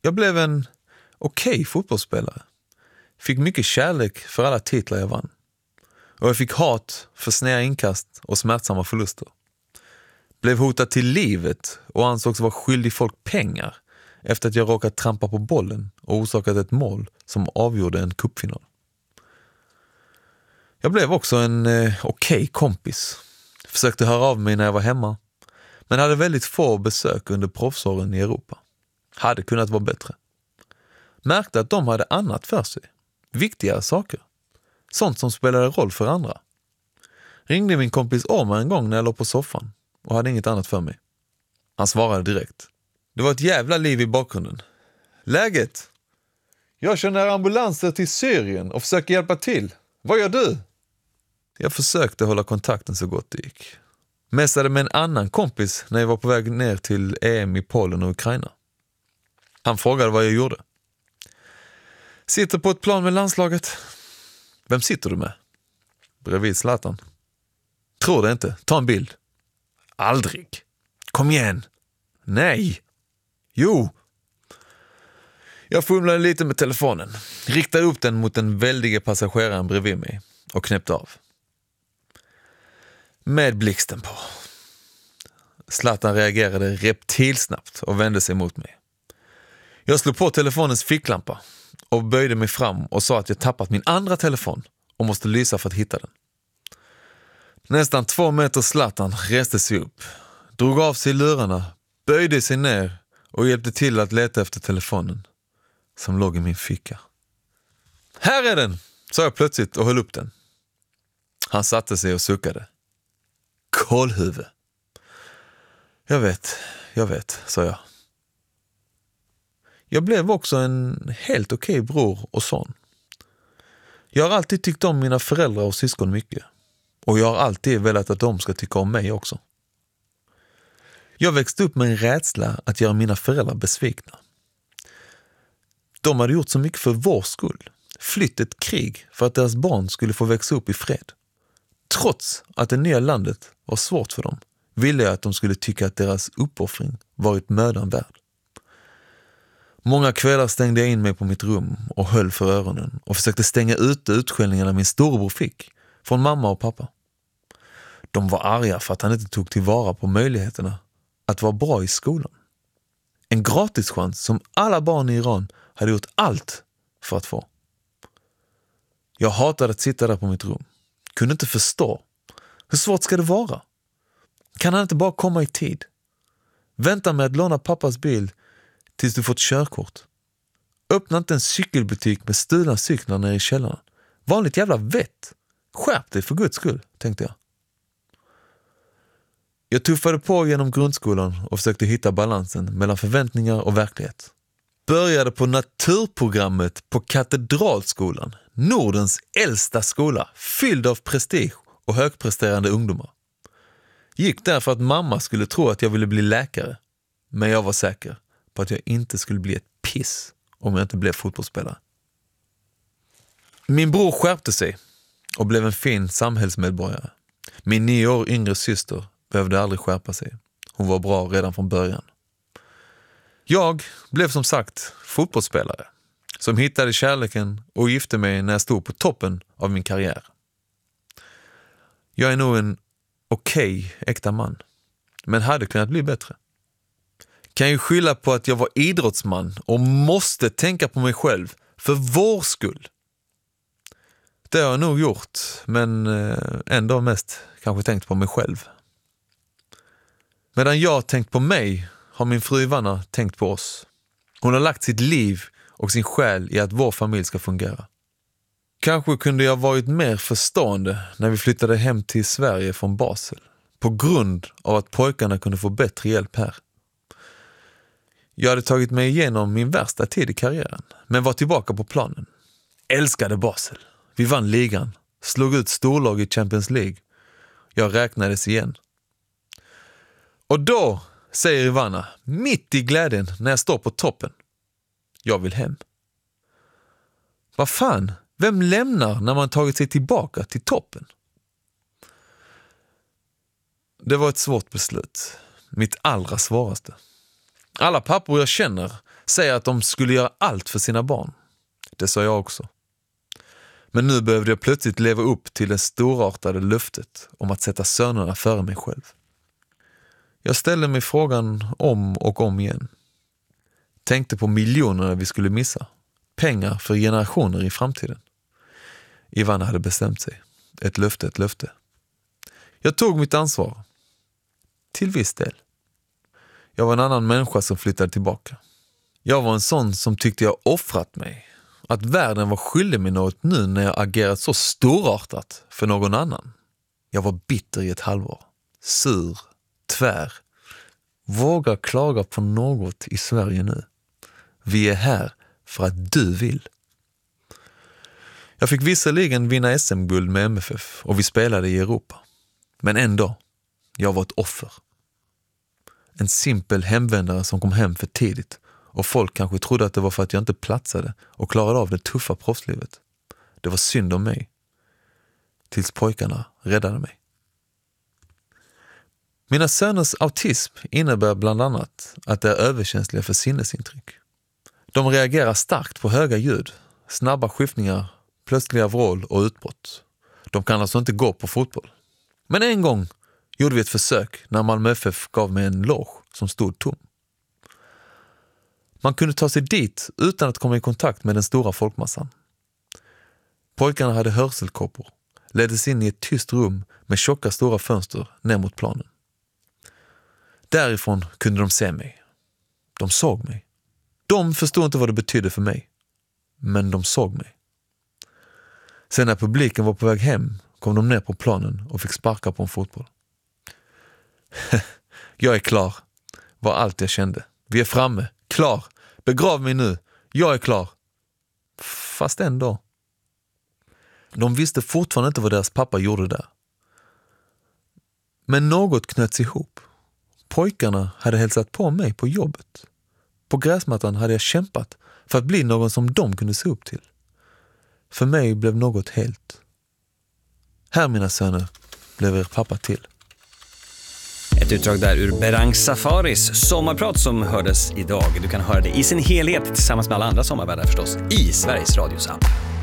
Jag blev en okej fotbollsspelare. Fick mycket kärlek för alla titlar jag vann. Och jag fick hat för snäva inkast och smärtsamma förluster. Blev hotad till livet och ansågs vara skyldig folk pengar efter att jag råkat trampa på bollen och orsakat ett mål som avgjorde en cupfinal. Jag blev också en okej kompis. Försökte höra av mig när jag var hemma, men hade väldigt få besök under proffsåren i Europa. Hade kunnat vara bättre. Märkte att de hade annat för sig. Viktigare saker. Sånt som spelade roll för andra. Ringde min kompis Omar en gång när jag låg på soffan och hade inget annat för mig. Han svarade direkt. Det var ett jävla liv i bakgrunden. Läget? Jag kör nära ambulanser till Syrien och försöker hjälpa till. Vad gör du? Jag försökte hålla kontakten så gott det gick. Mässade med en annan kompis när jag var på väg ner till EM i Polen och Ukraina. Han frågade vad jag gjorde. Sitter på ett plan med landslaget. Vem sitter du med? Bredvid Zlatan. Tror det inte. Ta en bild. Aldrig. Kom igen. Nej. Jo. Jag fumlade lite med telefonen. Riktade upp den mot den väldiga passageraren bredvid mig och knäppte av. Med blixten på. Zlatan reagerade reptilsnabbt och vände sig mot mig. Jag slog på telefonens ficklampa och böjde mig fram och sa att jag tappat min andra telefon och måste lysa för att hitta den. Nästan 2 meter Zlatan reste sig upp, drog av sig lurarna, böjde sig ner och hjälpte till att leta efter telefonen som låg i min ficka. Här är den, sa jag plötsligt och höll upp den. Han satte sig och suckade. Kålhuvud. Jag vet, sa jag. Jag blev också en helt okej bror och son. Jag har alltid tyckt om mina föräldrar och syskon mycket. Och jag har alltid velat att de ska tycka om mig också. Jag växte upp med en rädsla att göra mina föräldrar besvikna. De hade gjort så mycket för vår skull. Flytt ett krig för att deras barn skulle få växa upp i fred. Trots att det nya landet var svårt för dem ville jag att de skulle tycka att deras uppoffring varit mödan värd. Många kvällar stängde jag in mig på mitt rum och höll för öronen och försökte stänga ute utskällningarna min storebror fick från mamma och pappa. De var arga för att han inte tog tillvara på möjligheterna att vara bra i skolan. En gratischans som alla barn i Iran hade gjort allt för att få. Jag hatade att sitta där på mitt rum. Kunde inte förstå. Hur svårt ska det vara? Kan han inte bara komma i tid? Vänta med att låna pappas bil tills du fått körkort. Öppna inte en cykelbutik med stulna cyklar nere i källaren. Vanligt jävla vett. Skärp dig för Guds skull, tänkte jag. Jag tuffade på genom grundskolan och försökte hitta balansen mellan förväntningar och verklighet. Började på naturprogrammet på Katedralskolan, Nordens äldsta skola, fylld av prestige och högpresterande ungdomar. Gick där för att mamma skulle tro att jag ville bli läkare, men jag var säker på att jag inte skulle bli ett piss om jag inte blev fotbollsspelare. Min bror skärpte sig och blev en fin samhällsmedborgare. Min 9 år yngre syster behövde aldrig skärpa sig. Hon var bra redan från början. Jag blev som sagt fotbollsspelare som hittade kärleken och gifte mig när jag stod på toppen av min karriär. Jag är nog en okej äkta man, men hade kunnat bli bättre. Kan ju skylla på att jag var idrottsman och måste tänka på mig själv för vår skull. Det har jag nog gjort, men ändå mest kanske tänkt på mig själv. Medan jag tänkt på mig har min fru Ivana tänkt på oss. Hon har lagt sitt liv och sin själ i att vår familj ska fungera. Kanske kunde jag varit mer förstående när vi flyttade hem till Sverige från Basel. På grund av att pojkarna kunde få bättre hjälp här. Jag hade tagit mig igenom min värsta tid i karriären, men var tillbaka på planen. Älskade Basel. Vi vann ligan, slog ut storlag i Champions League. Jag räknades igen. Och då, säger Ivana, mitt i glädjen när jag står på toppen. Jag vill hem. Vad fan, vem lämnar när man tagit sig tillbaka till toppen? Det var ett svårt beslut. Mitt allra svåraste. Alla pappor jag känner säger att de skulle göra allt för sina barn. Det sa jag också. Men nu behövde jag plötsligt leva upp till det storartade löftet om att sätta sönerna före mig själv. Jag ställde mig frågan om och om igen. Tänkte på miljonerna vi skulle missa. Pengar för generationer i framtiden. Ivan hade bestämt sig. Ett löfte. Jag tog mitt ansvar. Till viss del. Jag var en annan människa som flyttade tillbaka. Jag var en sån som tyckte jag offrat mig. Att världen var skyldig mig något nu när jag agerat så storartat för någon annan. Jag var bitter i ett halvår. Sur, tvär. Våga klaga på något i Sverige nu. Vi är här för att du vill. Jag fick visserligen vinna SM-guld med MFF och vi spelade i Europa. Men ändå, jag var ett offer. En simpel hemvändare som kom hem för tidigt och folk kanske trodde att det var för att jag inte platsade och klarade av det tuffa proffslivet. Det var synd om mig. Tills pojkarna räddade mig. Mina söners autism innebär bland annat att de är överkänsliga för sinnesintryck. De reagerar starkt på höga ljud, snabba skiftningar, plötsliga vrål och utbrott. De kan alltså inte gå på fotboll. Men en gång gjorde vi ett försök när Malmö FF gav mig en loge som stod tom. Man kunde ta sig dit utan att komma i kontakt med den stora folkmassan. Pojkarna hade hörselkoppor, leddes in i ett tyst rum med tjocka stora fönster ner mot planen. Därifrån kunde de se mig. De såg mig. De förstod inte vad det betydde för mig. Men de såg mig. Sen när publiken var på väg hem kom de ner på planen och fick sparka på en fotboll. Jag är klar, var allt jag kände. Vi är framme, klar. Begrav mig nu, jag är klar. Fast ändå. De visste fortfarande inte vad deras pappa gjorde där. Men något knöts ihop. Pojkarna hade hälsat på mig på jobbet. På gräsmattan hade jag kämpat för att bli någon som de kunde se upp till. För mig blev något helt. Här, mina söner, blev er pappa till. Ett utdrag där ur Berang Safaris sommarprat som hördes idag. Du kan höra det i sin helhet tillsammans med alla andra sommarvärdar förstås i Sveriges Radios app.